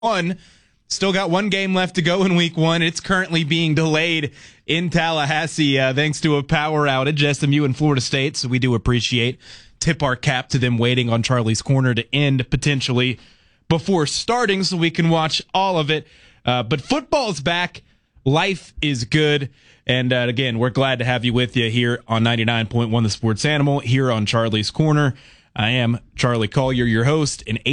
one. Still got one game left to go in week one. It's currently being delayed in Tallahassee thanks to a power outage, SMU and Florida State. So we do appreciate, tip our cap to them waiting on Charlie's Corner to end potentially before starting so we can watch all of it. But football's back. Life is good. And again, we're glad to have you with you here on 99.1 The Sports Animal, here on Charlie's Corner. I am Charlie Collier, your host, and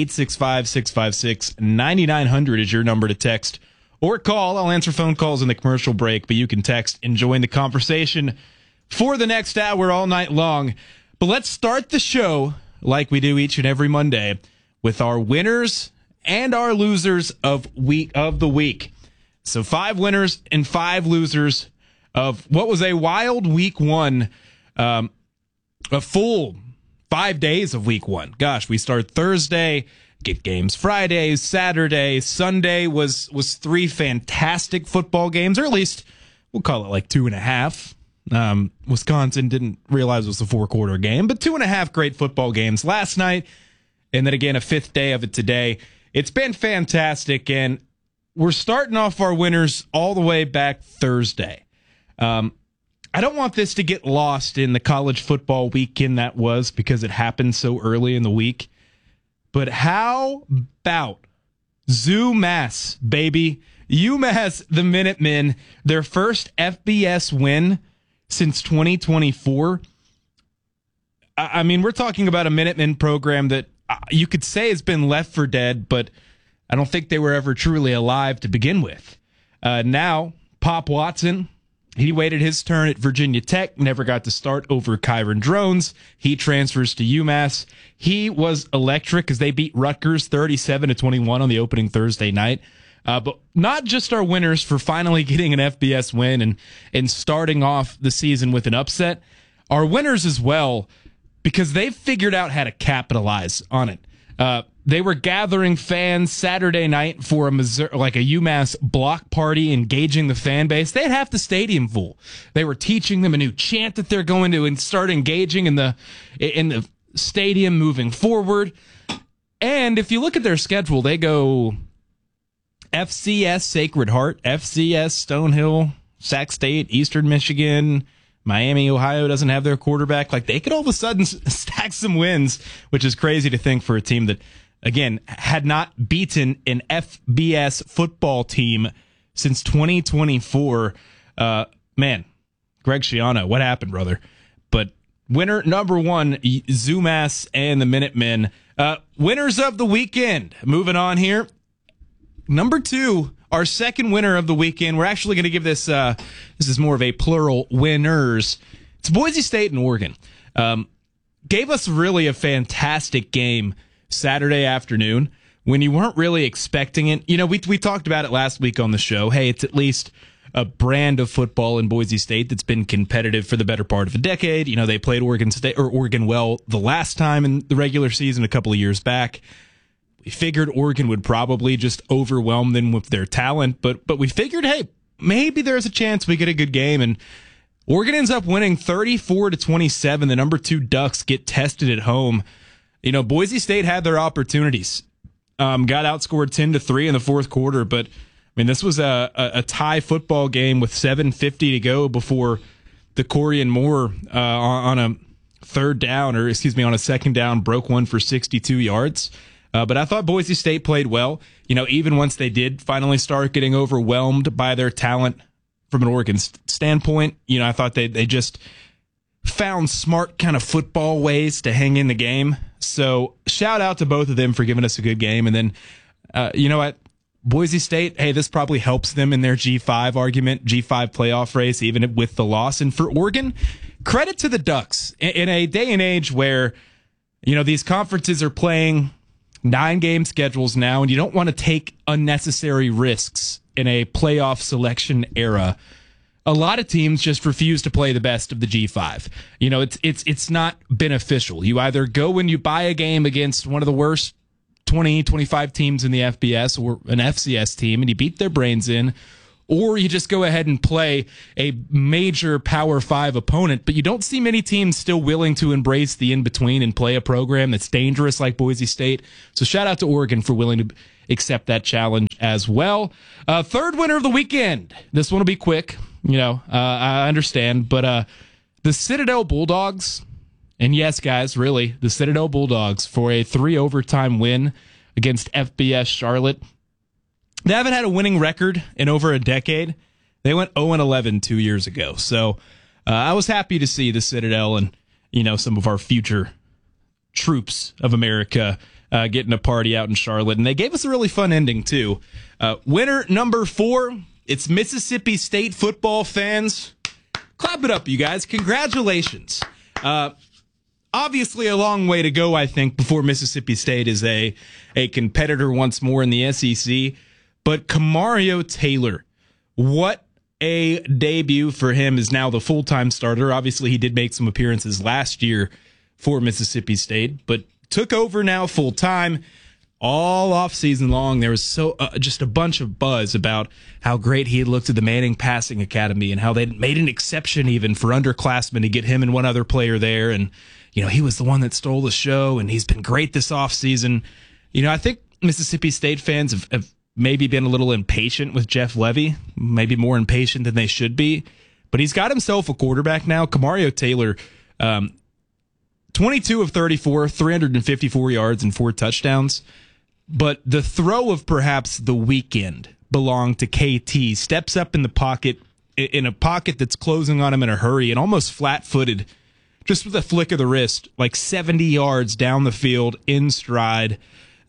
865-656-9900 is your number to text or call. I'll answer phone calls in the commercial break, but you can text and join the conversation for the next hour all night long. But let's start the show like we do each and every Monday with our winners and our losers of the week. So 5 winners and 5 losers of what was a wild week one, a full 5 days of week one. Gosh, we start Thursday, get games Friday, Saturday, Sunday was 3 fantastic football games, or at least we'll call it like 2.5. Wisconsin didn't realize it was a 4-quarter game, but 2.5 great football games last night, and then again a 5th day of it today. It's been fantastic, and we're starting off our winners all the way back Thursday. I don't want this to get lost in the college football weekend that was because it happened so early in the week. But how about UMass, baby? UMass, the Minutemen, their first FBS win since 2024. I mean, we're talking about a Minutemen program that you could say has been left for dead, but I don't think they were ever truly alive to begin with. Now, Pop Watson, he waited his turn at Virginia Tech, never got to start over Kyron Drones. He transfers to UMass. He was electric because they beat Rutgers 37-21 on the opening Thursday night. But not just our winners for finally getting an FBS win and starting off the season with an upset. Our winners as well, because they've figured out how to capitalize on it. They were gathering fans Saturday night for a UMass block party, engaging the fan base. They had half the stadium full. They were teaching them a new chant that they're going to and start engaging in the stadium moving forward. And if you look at their schedule, they go FCS Sacred Heart, FCS Stonehill, Sac State, Eastern Michigan, Miami, Ohio doesn't have their quarterback. Like, they could all of a sudden stack some wins, which is crazy to think for a team that, again, had not beaten an FBS football team since 2024. Man, Greg Schiano, what happened, brother? But winner number 1, UMass and the Minutemen. Winners of the weekend. Moving on here. Number 2, our second winner of the weekend. We're actually going to give this, this is more of a plural, winners. It's Boise State and Oregon. Gave us really a fantastic game Saturday afternoon when you weren't really expecting it. You know, we talked about it last week on the show. Hey, it's at least a brand of football in Boise State that's been competitive for the better part of a decade. You know, they played Oregon well the last time in the regular season a couple of years back. We figured Oregon would probably just overwhelm them with their talent, but we figured, hey, maybe there's a chance we get a good game, and Oregon ends up winning 34-27. The number 2 Ducks get tested at home. You know, Boise State had their opportunities. Got outscored 10-3 in the fourth quarter, but I mean, this was a tie football game with 7:50 to go before the Corian Moore on a second down broke one for 62 yards. But I thought Boise State played well. You know, even once they did finally start getting overwhelmed by their talent from an Oregon standpoint, you know, I thought they just found smart kind of football ways to hang in the game. So shout out to both of them for giving us a good game. And then, you know what? Boise State, hey, this probably helps them in their G5 argument, G5 playoff race, even with the loss. And for Oregon, credit to the Ducks. In a day and age where, you know, these conferences are playing 9-game schedules now, and you don't want to take unnecessary risks in a playoff selection era. A lot of teams just refuse to play the best of the G5. You know, it's not beneficial. You either go and you buy a game against one of the worst 20, 25 teams in the FBS or an FCS team and you beat their brains in, or you just go ahead and play a major Power 5 opponent, but you don't see many teams still willing to embrace the in-between and play a program that's dangerous like Boise State. So shout out to Oregon for willing to accept that challenge as well. Third winner of the weekend. This one will be quick. I understand, but the Citadel Bulldogs, and yes, guys, really, the Citadel Bulldogs for a 3-overtime win against FBS Charlotte. They haven't had a winning record in over a decade. They went 0-11 2 years ago. So I was happy to see the Citadel and, some of our future troops of America getting a party out in Charlotte. And they gave us a really fun ending, too. Winner number 4, it's Mississippi State football fans. Clap it up, you guys. Congratulations. Obviously a long way to go, I think, before Mississippi State is a competitor once more in the SEC. But Kamario Taylor, what a debut for him, is now the full-time starter. Obviously, he did make some appearances last year for Mississippi State, but took over now full-time. All offseason long, there was just a bunch of buzz about how great he had looked at the Manning Passing Academy and how they made an exception even for underclassmen to get him and one other player there. And, he was the one that stole the show, and he's been great this offseason. I think Mississippi State fans have maybe been a little impatient with Jeff Levy, maybe more impatient than they should be. But he's got himself a quarterback now. Kamario Taylor, 22 of 34, 354 yards and 4 touchdowns. But the throw of perhaps the weekend belonged to KT. Steps up in the pocket, in a pocket that's closing on him in a hurry, and almost flat-footed, just with a flick of the wrist, like 70 yards down the field in stride.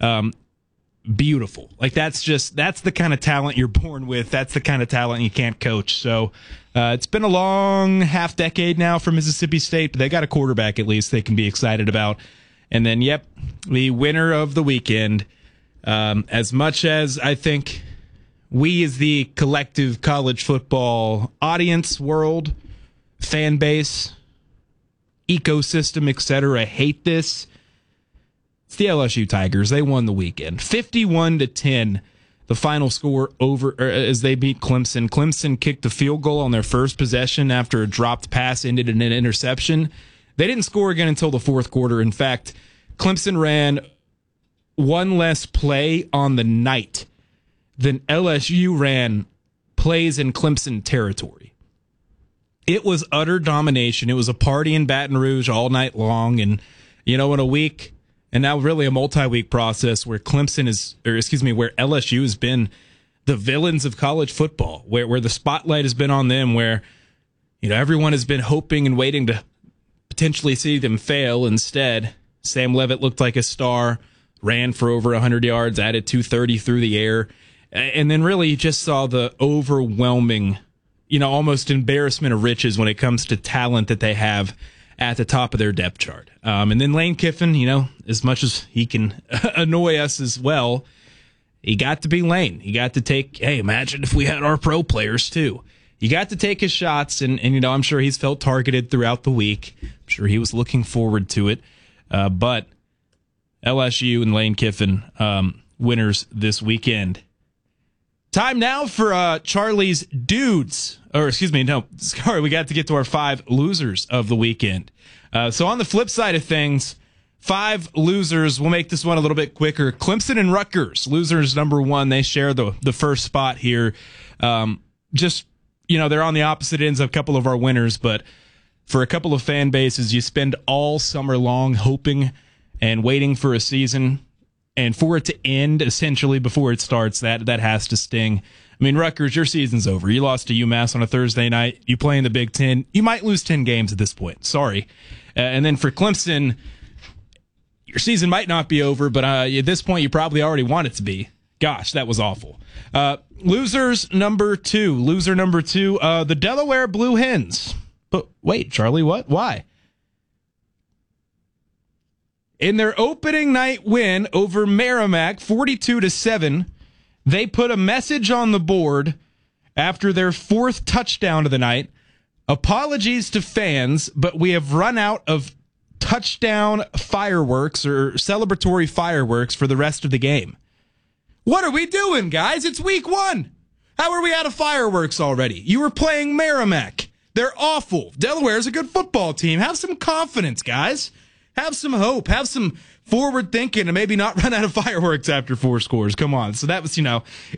Beautiful. Like that's the kind of talent you're born with. That's the kind of talent you can't coach. So it's been a long half decade now for Mississippi State, but they got a quarterback at least they can be excited about. And then, the winner of the weekend. As much as I think we as the collective college football audience, world, fan base, ecosystem, etc., hate this, it's the LSU Tigers. They won the weekend. 51-10, the final score as they beat Clemson. Clemson kicked a field goal on their first possession after a dropped pass ended in an interception. They didn't score again until the fourth quarter. In fact, Clemson ran one less play on the night than LSU ran plays in Clemson territory. It was utter domination. It was a party in Baton Rouge all night long. And, in a week, and now really a multi-week process where where LSU has been the villains of college football, where the spotlight has been on them, where, everyone has been hoping and waiting to potentially see them fail. Instead, Sam Leavitt looked like a star, ran for over 100 yards, added 230 through the air, and then really you just saw the overwhelming, almost embarrassment of riches when it comes to talent that they have at the top of their depth chart. And then Lane Kiffin, as much as he can annoy us as well, he got to be Lane. He got to take, imagine if we had our pro players too. He got to take his shots, and I'm sure he's felt targeted throughout the week. I'm sure he was looking forward to it. But LSU and Lane Kiffin, winners this weekend. Time now for Charlie's dudes. Sorry, we got to get to our 5 losers of the weekend. So on the flip side of things, 5 losers. We'll make this one a little bit quicker. Clemson and Rutgers, losers number 1. They share the first spot here. They're on the opposite ends of a couple of our winners, but for a couple of fan bases, you spend all summer long hoping and waiting for a season, and for it to end essentially before it starts, that has to sting. I mean, Rutgers, your season's over. You lost to UMass on a Thursday night. You play in the Big Ten. You might lose 10 games at this point. Sorry. And then for Clemson, your season might not be over, but at this point, you probably already want it to be. Gosh, that was awful. Loser number 2, the Delaware Blue Hens. But wait, Charlie, what? Why? In their opening night win over Merrimack, 42-7, they put a message on the board after their 4th touchdown of the night. Apologies to fans, but we have run out of touchdown fireworks or celebratory fireworks for the rest of the game. What are we doing, guys? It's week 1. How are we out of fireworks already? You were playing Merrimack. They're awful. Delaware's a good football team. Have some confidence, guys. have some hope, have some forward thinking, and maybe not run out of fireworks after 4 scores. Come on. So that was,